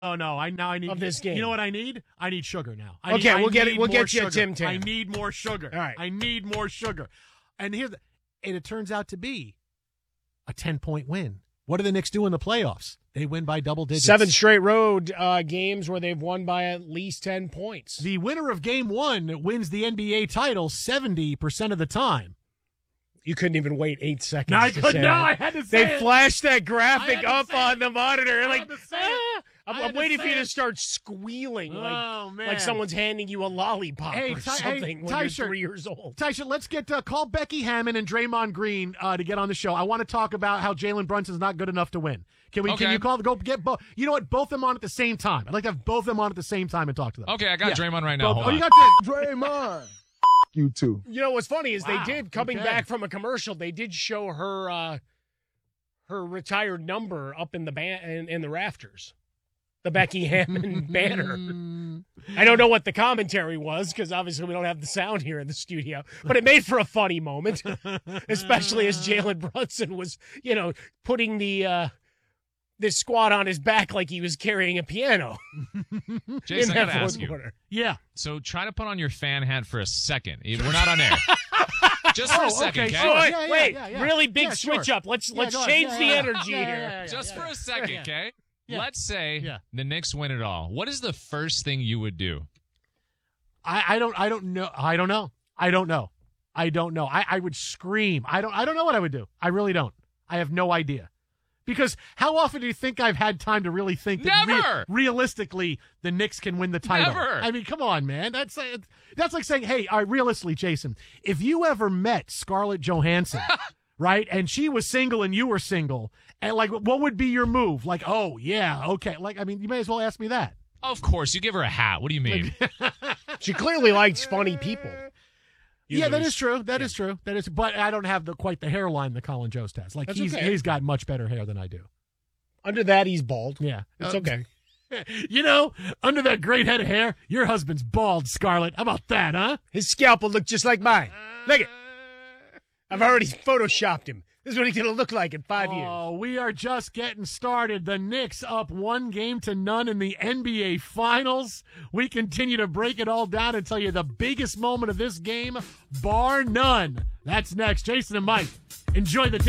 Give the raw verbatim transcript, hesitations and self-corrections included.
Oh no! I now I need of this game. You know what I need? I need sugar now. I okay, need, we'll I get need it. We'll more get you a sugar. Tim Tam. I need more sugar. All right. I need more sugar. And here, and it turns out to be a ten-point win. What do the Knicks do in the playoffs? They win by double digits. Seven straight road uh, games where they've won by at least ten points. The winner of Game One wins the N B A title seventy percent of the time. You couldn't even wait eight seconds. No, I to could say not. it. I had to say They it. flashed that graphic I had to up say on it. the monitor. I Like, had to say ah. it. I'm, I I'm had to waiting say for you to it. start squealing like, Oh, man. like someone's handing you a lollipop Hey, or Ty- hey, something when you're Tyshirt. three years old. Tyshirt, let's get uh, call Becky Hammon and Draymond Green uh, to get on the show. I want to talk about how Jalen Brunson's not good enough to win. Can we? Okay. Can you call? Go get both. You know what? Both of them on at the same time. I'd like to have both of them on at the same time and talk to them. Okay, I got Yeah. Draymond right now. Both- Hold oh, on. you got that? Draymond. You too. You know what's funny is Wow, they did, coming okay. back from a commercial, they did show her uh, her retired number up in the ban- in, in the rafters. The Becky Hammon banner. I don't know what the commentary was because obviously we don't have the sound here in the studio, but it made for a funny moment, especially as Jalen Brunson was, you know, putting the uh, this squad on his back like he was carrying a piano. Jason, in I that got to fourth ask you. quarter. Yeah. So try to put on your fan hat for a second. We're not on air. Just for Oh, a second, okay, okay? sure. Oh, wait, Yeah, yeah, wait, yeah, yeah. really big Yeah, sure. switch up. Let's Yeah, let's go ahead. change Yeah, the yeah, energy yeah, yeah, here. yeah, yeah, Just yeah. for a second, Yeah. okay? Yeah. Let's say Yeah. the Knicks win it all. What is the first thing you would do? I, I don't. I don't know. I don't know. I don't know. I don't know. I, I would scream. I don't. I don't know what I would do. I really don't. I have no idea. Because how often do you think I've had time to really think that Never! re- realistically the Knicks can win the title? Never! I mean, come on, man. That's like, that's like saying, hey, all right, realistically, Jason, if you ever met Scarlett Johansson, right, and she was single and you were single, and like, what would be your move? Like, oh yeah, okay. Like, I mean, you may as well ask me that. Of course, you give her a hat. What do you mean? She clearly likes funny people. You yeah, that lose. is true. That is true. That is, but I don't have the quite the hairline that Colin Jost has. Like That's he's okay. he's got much better hair than I do. Under that, he's bald. Yeah, It's Uh, okay. You know, under that great head of hair, your husband's bald, Scarlett. How about that, huh? His scalp will look just like mine. Look it. I've already photoshopped him. This is what he's going to look like in five years. Oh, we are just getting started. The Knicks up one game to none in the N B A Finals. We continue to break it all down and tell you the biggest moment of this game, bar none. That's next. Jason and Mike, enjoy the day.